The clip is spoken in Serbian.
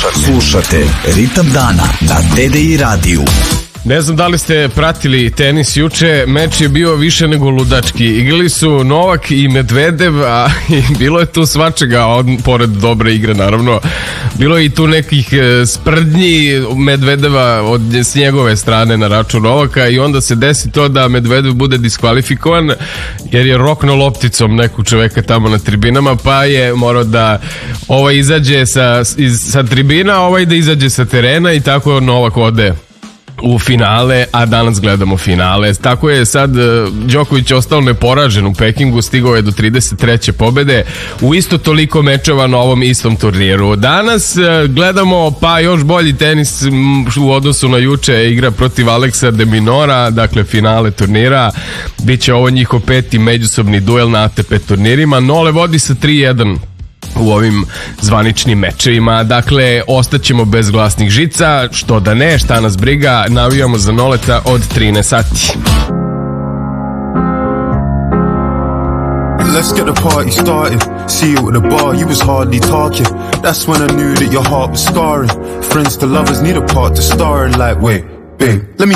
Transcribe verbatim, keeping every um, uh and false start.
Slušate Ritam dana na T D I radiju. Ne znam da li ste pratili tenis juče, meč je bio više nego ludački. Igrali su Novak i Medvedev, a bilo je tu svačega, od, pored dobre igre naravno. Bilo je i tu nekih sprdnji Medvedeva od, s njegove strane na račun Novaka i onda se desi to da Medvedev bude diskvalifikovan jer je roknuo lopticom neku čoveka tamo na tribinama, pa je morao da ovaj izađe sa, iz, sa tribina, ovaj da izađe sa terena i tako Novak ode u finale, a danas gledamo finale. Tako je sad Đoković ostao neporažen u Pekingu, stigao je do trideset treće pobede u isto toliko mečeva na ovom istom turniru. Danas gledamo pa još bolji tenis u odnosu na juče, igra protiv Aleksa de Minora, dakle finale turnira. Biće ovo njihov peti međusobni duel na A T P turnirima. Nole vodi sa tri jedan u ovim zvaničnim mečevima. Dakle, ostaćemo bez glasnih žica, što da ne, šta nas briga, navijamo za Noleta od trinaest sati. Let's get the party started. See you at the bar, you was hardly talking. That's when I knew that your heart was scarring. Friends to lovers need a part to star in, like, wait, babe, let me